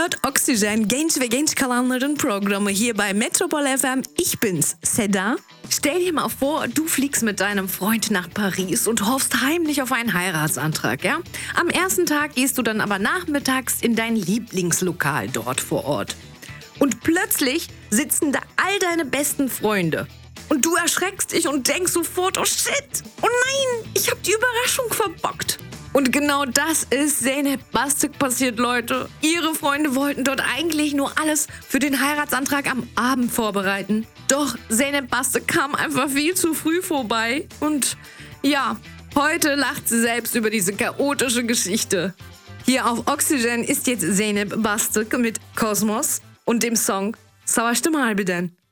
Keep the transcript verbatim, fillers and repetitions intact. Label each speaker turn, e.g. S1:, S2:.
S1: hört Oxygen, genç ve genç kalanların Programme hier bei Metropol F M. Ich bin's, Seda. Stell dir mal vor, du fliegst mit deinem Freund nach Paris und hoffst heimlich auf einen Heiratsantrag, ja? Am ersten Tag gehst du dann aber nachmittags in dein Lieblingslokal dort vor Ort. Und plötzlich sitzen da all deine besten Freunde. Und du erschreckst dich und denkst sofort, oh shit, oh nein, ich hab die Überraschung verbockt. Und genau das ist Zeynep Bastık passiert, Leute. Ihre Freunde wollten dort eigentlich nur alles für den Heiratsantrag am Abend vorbereiten. Doch Zeynep Bastık kam einfach viel zu früh vorbei. Und ja, heute lacht sie selbst über diese chaotische Geschichte. Hier auf Oxygen ist jetzt Zeynep Bastık mit Kosmos und dem Song Savaştım Harbiden.